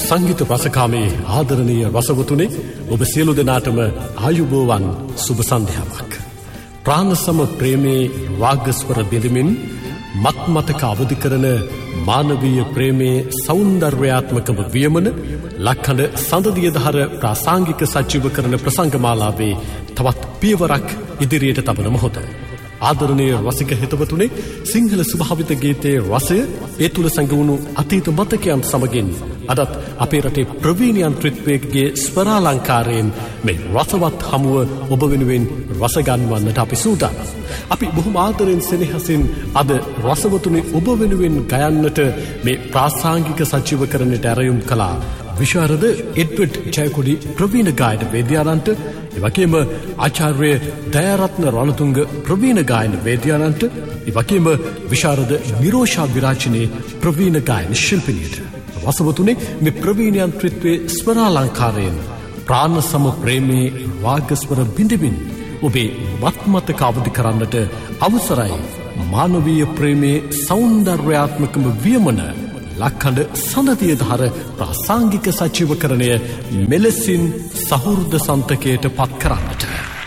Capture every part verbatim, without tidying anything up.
සංගීත රසකාමේ ආදරණීය රසවතුනේ ඔබ සියලු දෙනාටම ආයුබෝවන් සුබ සන්ධ්‍යාවක්. ප්‍රාණසම ප්‍රේමේ වාග්ස්වර බෙදමින් මත්මතක අවදි කරන මානවීය ප්‍රේමේ සෞන්දර්යාත්මකම වියමන ලක්හඬ සඳදියදහර ප්‍රාසංගික සජීව කරන ප්‍රසංගමාලාවේ තවත් පියවරක් ඉදිරියට තබන මොහොත. ආදරණීය රසික හිතවතුනේ සිංහල ස්වභාවිත ගීතයේ රසය ඒ තුල සංගවුණු අතීත මතකයන් සමගින් අදත් අපේ රටේ ප්‍රවීණයන් ත්‍රිත්වයේ ස්වරාලංකාරයෙන් මේ රසවත් හමුව ඔබ වෙනුවෙන් රස ගන්වන්නට අපි සූදානම්. අපි බොහොම ආදරෙන් සෙනෙහසින් අද රසවතුනේ ඔබ වෙනුවෙන් ගයන්නට මේ ප්‍රාසංගික සජීවකරණයට ආරයුම් කළා. විශාරද එඩ්වඩ් ජයකොඩි ප්‍රවීණ ගායන වේදිකාරන්ට, එවැගේම ආචාර්ය දයාරත්න රණතුංග ප්‍රවීණ ගායන වේදිකාරන්ට, එවැගේම විශාරද නිරෝෂා විරාජිනේ ප්‍රවීණ ගායන ශිල්පිනියට රසවතුනේ මේ ප්‍රවීණයන් ත්‍රිත්වයේ ස්වරාලංකාරයෙන් ප්‍රාණසම ප්‍රේමේ වාග්ස්වර බිඳමින් ඔබේ මත්මතක අවදි කරන්නට අවසරයි. මානවීය ප්‍රේමේ සෞන්දර්යාත්මකම වියමන ලක්හඬ සඳතියදහර ප්‍රාසංගික සජීවකරණය මෙලෙසින් සහෘද සන්තකයට පත් කරන්නට.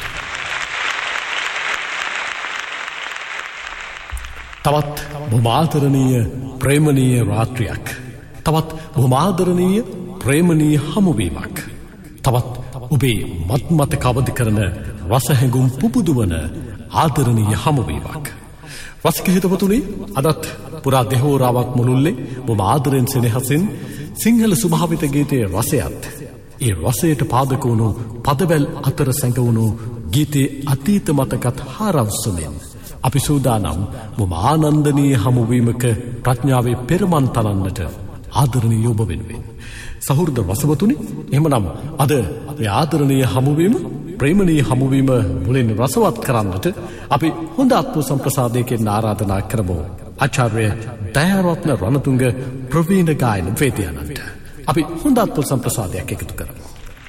තවත් බොමාදරණීය ප්‍රේමණීය රාත්‍රියක්, තවත් බොමාදරණීය ප්‍රේමණීය හමුවීමක්, තවත් ඔබේ මත්මතක අවදි කරන රසහැඟුම් පුබුදුවන ආදරණීය හමුවීමක්. රසික හිතවතුනි, අදත් පුරා දෙහෝරාවක් මුළුල්ලේ බොම ආදරෙන් සෙනෙහසින් සිංහල ස්වභාවිත ගීතයේ රසයත් ඒ රසයට පාදක වුණු පදවැල් අතර සැඟවුණු ගීතයේ අතීත මතකත් හාරවසමින් අපි සූදානම් බොම ආනන්දනීය හමුවීමක ප්‍රඥාවේ පෙරමන් තනන්නට ආදරණීය ඔබ වෙනුවෙන්. සහෘද රසවතුනි, එහෙමනම් අද මේ ආදරණීය හමුවීම, ප්‍රේමණීය හමුවීම මුලින් රසවත් කරන්නට අපි හොඳ අත්පු සම්ප්‍රසාදයකින් ආරාධනා කරමු ආචාර්ය දයාරත්න රණතුංග ප්‍රවීණ ගායන වේදිකාරන්ට. අපි හොඳ අත්පු සම්ප්‍රසාදයක් එකතු කරමු.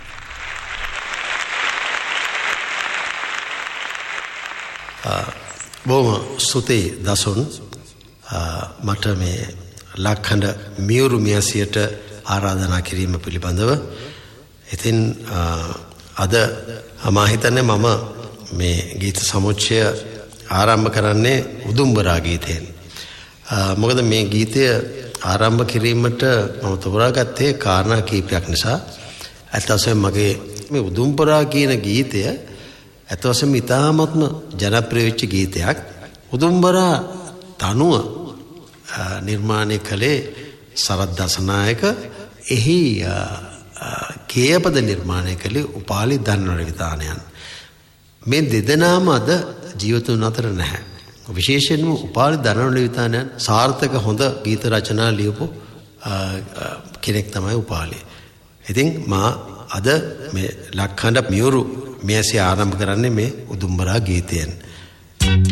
බොහොම ස්තුතියි දසුන්. මට මේ ලක්හඬ මියුරු මියසියට ආරාධනා කිරීම පිළිබඳව. ඉතින් අද මා හිතන්නේ මම මේ ගීත සමුච්චය ආරම්භ කරන්නේ උදුම්බරා ගීතයෙන්. මොකද මේ ගීතය ආරම්භ කිරීමට මම තෝරාගත්තේ කාරණා කීපයක් නිසා. ඇත්ත වශයෙන්ම මගේ මේ උදුම්බරා කියන ගීතය ඇත්ත වශයෙන්ම ඉතාමත්ම ජනප්‍රිය වෙච්ච ගීතයක්. උදුම්බරා තනුව නිර්මාණය කළේ සරත් දසනායක. එහි ගේයපද නිර්මාණය කළේ උපාලි ධනරවිතානයන්. මේ දෙදෙනාම අද ජීවතුන් අතර නැහැ. විශේෂයෙන්ම උපාලි ධනරවිතානයන් සාර්ථක හොඳ ගීත රචනා ලියපු කෙනෙක් තමයි උපාලි. ඉතින් මා අද මේ ලක්හඬ මියුරු මෙසේ ආරම්භ කරන්නේ මේ උදුම්බරා ගීතයෙන්.